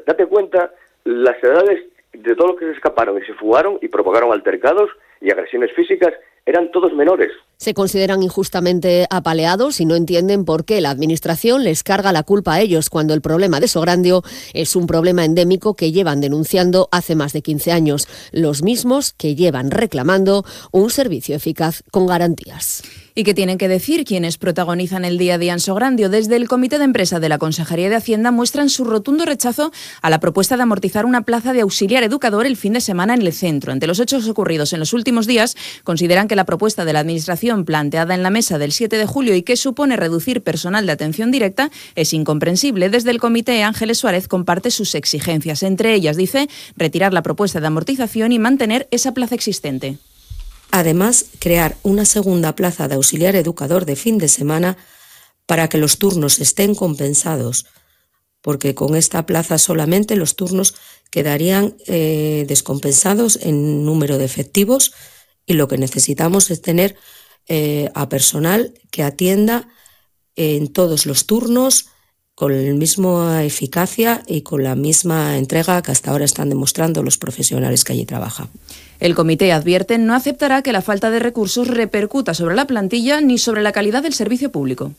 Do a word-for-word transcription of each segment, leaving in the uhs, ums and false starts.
date cuenta las edades de todos los que se escaparon y se fugaron y provocaron altercados y agresiones físicas, eran todos menores. Se consideran injustamente apaleados y no entienden por qué la Administración les carga la culpa a ellos cuando el problema de Sograndio es un problema endémico que llevan denunciando hace más de quince años, los mismos que llevan reclamando un servicio eficaz con garantías. ¿Y qué tienen que decir quienes protagonizan el día a día en Sograndio? Desde el Comité de Empresa de la Consejería de Hacienda muestran su rotundo rechazo a la propuesta de amortizar una plaza de auxiliar educador el fin de semana en el centro. Ante los hechos ocurridos en los últimos días, consideran que la propuesta de la Administración planteada en la mesa del siete de julio y que supone reducir personal de atención directa es incomprensible. Desde el comité, Ángeles Suárez comparte sus exigencias. Entre ellas, dice, retirar la propuesta de amortización y mantener esa plaza existente. Además, crear una segunda plaza de auxiliar educador de fin de semana para que los turnos estén compensados, porque con esta plaza solamente los turnos quedarían eh, descompensados en número de efectivos y lo que necesitamos es tener eh, a personal que atienda en todos los turnos con la misma eficacia y con la misma entrega que hasta ahora están demostrando los profesionales que allí trabajan. El comité, advierte, no aceptará que la falta de recursos repercuta sobre la plantilla ni sobre la calidad del servicio público.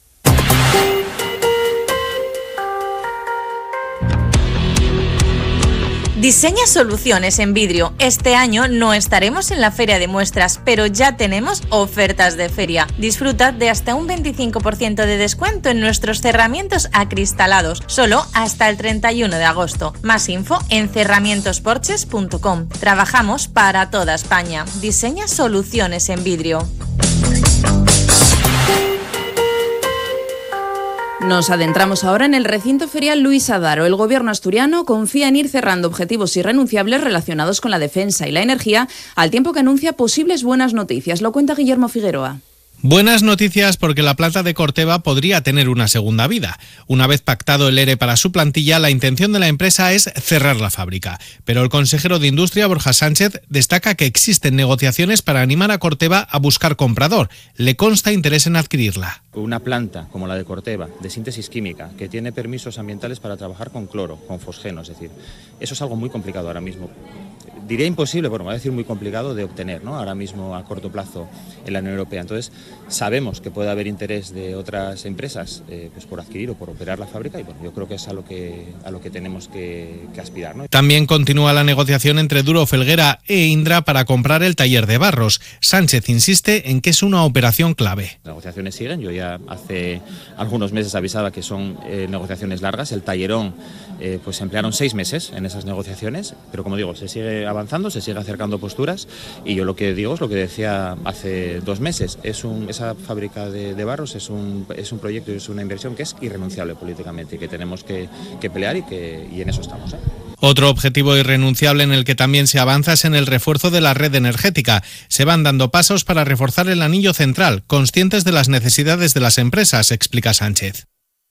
Diseña soluciones en vidrio. Este año no estaremos en la feria de muestras, pero ya tenemos ofertas de feria. Disfruta de hasta un veinticinco por ciento de descuento en nuestros cerramientos acristalados, solo hasta el treinta y uno de agosto. Más info en cerramientos porches punto com. Trabajamos para toda España. Diseña soluciones en vidrio. Nos adentramos ahora en el recinto ferial Luis Adaro. El gobierno asturiano confía en ir cerrando objetivos irrenunciables relacionados con la defensa y la energía, al tiempo que anuncia posibles buenas noticias. Lo cuenta Guillermo Figueroa. Buenas noticias porque la planta de Corteva podría tener una segunda vida. Una vez pactado el ERE para su plantilla, la intención de la empresa es cerrar la fábrica. Pero el consejero de Industria, Borja Sánchez, destaca que existen negociaciones para animar a Corteva a buscar comprador. Le consta interés en adquirirla. Una planta como la de Corteva, de síntesis química, que tiene permisos ambientales para trabajar con cloro, con fosgeno, es decir, eso es algo muy complicado ahora mismo. Diría imposible, bueno, voy a decir muy complicado de obtener, ¿no? Ahora mismo a corto plazo en la Unión Europea. Entonces, sabemos que puede haber interés de otras empresas eh, pues por adquirir o por operar la fábrica y bueno, yo creo que es a lo que, a lo que tenemos que, que aspirar, ¿no? También continúa la negociación entre Duro Felguera e Indra para comprar el taller de Barros. Sánchez insiste en que es una operación clave. Las negociaciones siguen, yo ya hace algunos meses avisaba que son eh, negociaciones largas. El tallerón eh, pues se emplearon seis meses en esas negociaciones, pero como digo, se sigue avanzando, se sigue acercando posturas y yo lo que digo es lo que decía hace dos meses, es un, esa fábrica de, de Barros es un, es un proyecto y es una inversión que es irrenunciable políticamente y que tenemos que, que pelear y, que, y en eso estamos, ¿eh? Otro objetivo irrenunciable en el que también se avanza es en el refuerzo de la red energética. Se van dando pasos para reforzar el anillo central, conscientes de las necesidades de las empresas, explica Sánchez.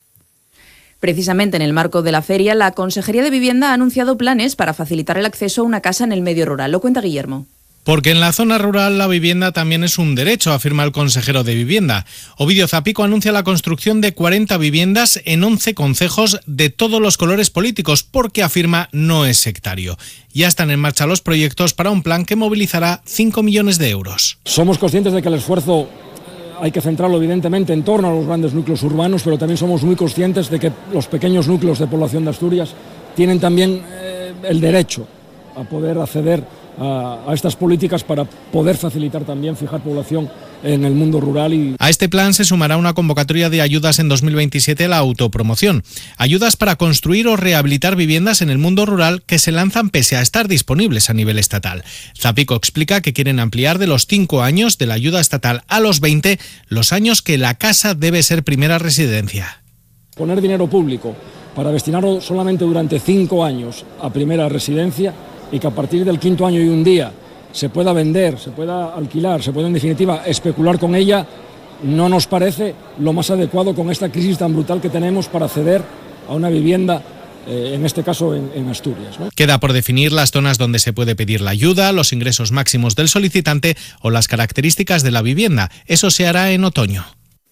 Precisamente en el marco de la feria, la Consejería de Vivienda ha anunciado planes para facilitar el acceso a una casa en el medio rural. Lo cuenta Guillermo. Porque en la zona rural la vivienda también es un derecho, afirma el consejero de Vivienda. Ovidio Zapico anuncia la construcción de cuarenta viviendas en once concejos de todos los colores políticos, porque afirma no es sectario. Ya están en marcha los proyectos para un plan que movilizará cinco millones de euros. Somos conscientes de que el esfuerzo hay que centrarlo evidentemente en torno a los grandes núcleos urbanos, pero también somos muy conscientes de que los pequeños núcleos de población de Asturias tienen también eh, el derecho a poder acceder a, a estas políticas para poder facilitar también fijar población en el mundo rural. Y a este plan se sumará una convocatoria de ayudas en dos mil veintisiete a la autopromoción. Ayudas para construir o rehabilitar viviendas en el mundo rural que se lanzan pese a estar disponibles a nivel estatal. Zapico explica que quieren ampliar de los cinco años de la ayuda estatal a los veinte los años que la casa debe ser primera residencia. Poner dinero público para destinarlo solamente durante cinco años a primera residencia y que a partir del quinto año y un día se pueda vender, se pueda alquilar, se pueda en definitiva especular con ella, no nos parece lo más adecuado con esta crisis tan brutal que tenemos para acceder a una vivienda, eh, en este caso en, en Asturias, ¿no? Queda por definir las zonas donde se puede pedir la ayuda, los ingresos máximos del solicitante o las características de la vivienda. Eso se hará en otoño.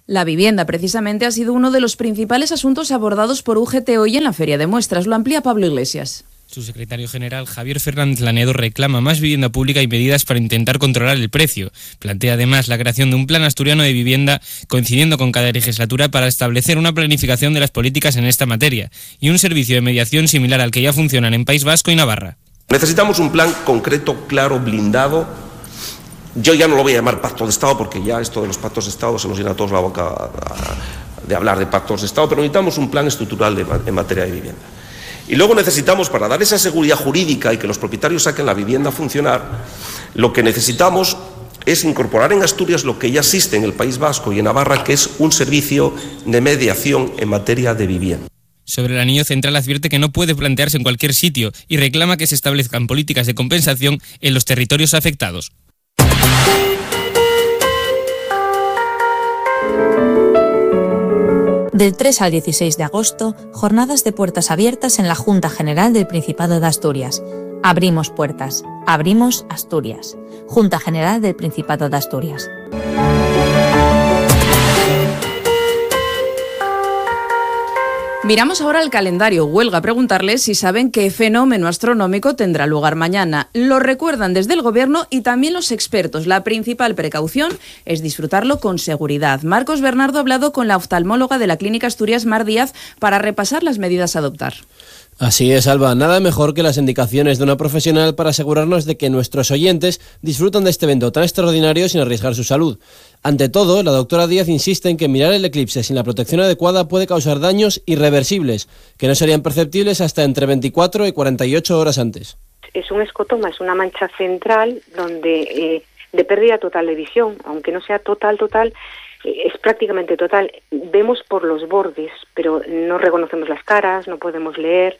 La vivienda, precisamente, ha sido uno de los principales asuntos abordados por U G T hoy en la Feria de Muestras. Lo amplía Pablo Iglesias. Su secretario general, Javier Fernández Lanedo, reclama más vivienda pública y medidas para intentar controlar el precio. Plantea además la creación de un plan asturiano de vivienda, coincidiendo con cada legislatura, para establecer una planificación de las políticas en esta materia y un servicio de mediación similar al que ya funcionan en País Vasco y Navarra. Necesitamos un plan concreto, claro, blindado. Yo ya no lo voy a llamar pacto de Estado, porque ya esto de los pactos de Estado se nos llena a todos la boca a, a, de hablar de pactos de Estado, pero necesitamos un plan estructural de, en materia de vivienda. Y luego necesitamos, para dar esa seguridad jurídica y que los propietarios saquen la vivienda a funcionar, lo que necesitamos es incorporar en Asturias lo que ya existe en el País Vasco y en Navarra, que es un servicio de mediación en materia de vivienda. Sobre el anillo central advierte que no puede plantearse en cualquier sitio y reclama que se establezcan políticas de compensación en los territorios afectados. Del tres al dieciséis de agosto, jornadas de puertas abiertas en la Junta General del Principado de Asturias. Abrimos puertas, abrimos Asturias. Junta General del Principado de Asturias. Miramos ahora el calendario. Huelga a preguntarles si saben qué fenómeno astronómico tendrá lugar mañana. Lo recuerdan desde el Gobierno y también los expertos. La principal precaución es disfrutarlo con seguridad. Marcos Bernardo ha hablado con la oftalmóloga de la Clínica Asturias, Mar Díaz, para repasar las medidas a adoptar. Así es, Alba. Nada mejor que las indicaciones de una profesional para asegurarnos de que nuestros oyentes disfrutan de este evento tan extraordinario sin arriesgar su salud. Ante todo, la doctora Díaz insiste en que mirar el eclipse sin la protección adecuada puede causar daños irreversibles, que no serían perceptibles hasta entre veinticuatro y cuarenta y ocho horas antes. Es un escotoma, es una mancha central donde eh, de pérdida total de visión, aunque no sea total, total, es prácticamente total. Vemos por los bordes, pero no reconocemos las caras, no podemos leer.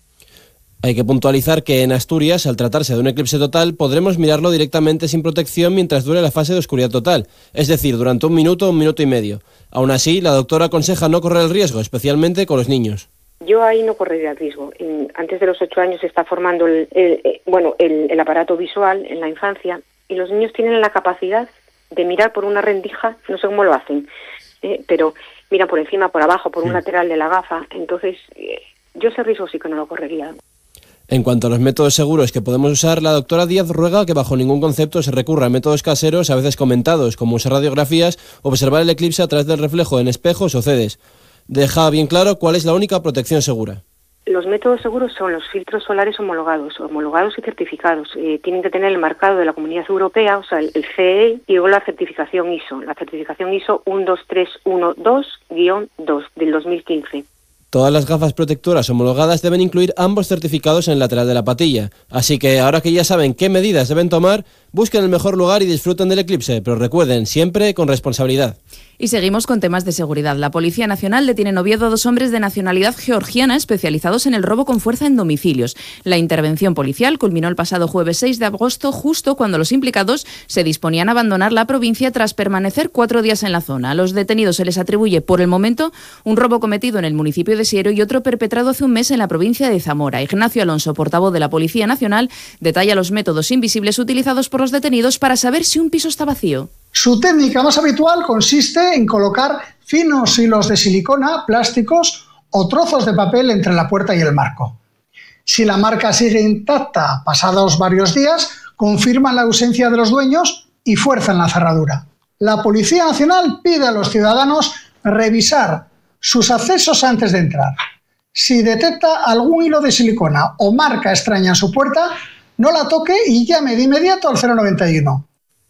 Hay que puntualizar que en Asturias, al tratarse de un eclipse total, podremos mirarlo directamente sin protección mientras dure la fase de oscuridad total, es decir, durante un minuto o un minuto y medio. Aún así, la doctora aconseja no correr el riesgo, especialmente con los niños. Yo ahí no correría el riesgo. Antes de los ocho años se está formando el, el, el, bueno, el, el aparato visual en la infancia y los niños tienen la capacidad de mirar por una rendija, no sé cómo lo hacen, eh, pero miran por encima, por abajo, por un lateral de la gafa. Entonces, eh, yo ese riesgo sí que no lo correría. En cuanto a los métodos seguros que podemos usar, la doctora Díaz ruega que bajo ningún concepto se recurra a métodos caseros a veces comentados, como usar radiografías o observar el eclipse a través del reflejo en espejos o C Ds. Deja bien claro cuál es la única protección segura. Los métodos seguros son los filtros solares homologados, homologados y certificados. Eh, tienen que tener el marcado de la Comunidad Europea, o sea, el, el C E, y luego la certificación I S O, la certificación I S O uno dos tres uno dos guión dos del dos mil quince. Todas las gafas protectoras homologadas deben incluir ambos certificados en el lateral de la patilla. Así que ahora que ya saben qué medidas deben tomar, busquen el mejor lugar y disfruten del eclipse, pero recuerden, siempre con responsabilidad. Y seguimos con temas de seguridad. La Policía Nacional detiene en Oviedo a dos hombres de nacionalidad georgiana especializados en el robo con fuerza en domicilios. La intervención policial culminó el pasado jueves seis de agosto, justo cuando los implicados se disponían a abandonar la provincia tras permanecer cuatro días en la zona. A los detenidos se les atribuye, por el momento, un robo cometido en el municipio de Siero y otro perpetrado hace un mes en la provincia de Zamora. Ignacio Alonso, portavoz de la Policía Nacional, detalla los métodos invisibles utilizados por los detenidos para saber si un piso está vacío. Su técnica más habitual consiste en colocar finos hilos de silicona, plásticos o trozos de papel entre la puerta y el marco. Si la marca sigue intacta pasados varios días, confirman la ausencia de los dueños y fuerzan la cerradura. La Policía Nacional pide a los ciudadanos revisar sus accesos antes de entrar. Si detecta algún hilo de silicona o marca extraña en su puerta, no la toque y llame de inmediato al cero noventa y uno.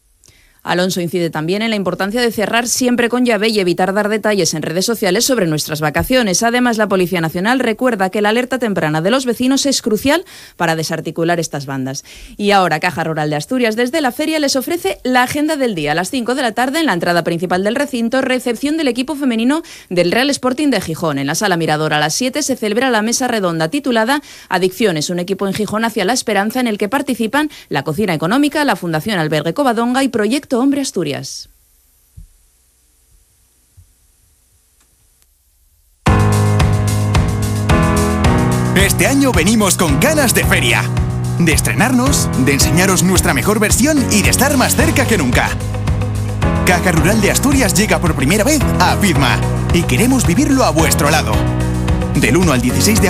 Alonso incide también en la importancia de cerrar siempre con llave y evitar dar detalles en redes sociales sobre nuestras vacaciones. Además, la Policía Nacional recuerda que la alerta temprana de los vecinos es crucial para desarticular estas bandas. Y ahora, Caja Rural de Asturias, desde la feria, les ofrece la agenda del día. A las cinco de la tarde, en la entrada principal del recinto, recepción del equipo femenino del Real Sporting de Gijón. En la Sala Mirador, a las siete, se celebra la mesa redonda titulada Adicciones, un equipo en Gijón hacia la esperanza, en el que participan la Cocina Económica, la Fundación Albergue Covadonga y Proyecto Hombre Asturias. Este año venimos con ganas de feria, de estrenarnos, de enseñaros nuestra mejor versión y de estar más cerca que nunca. Caja Rural de Asturias llega por primera vez a Fidma y queremos vivirlo a vuestro lado. Del uno al dieciséis de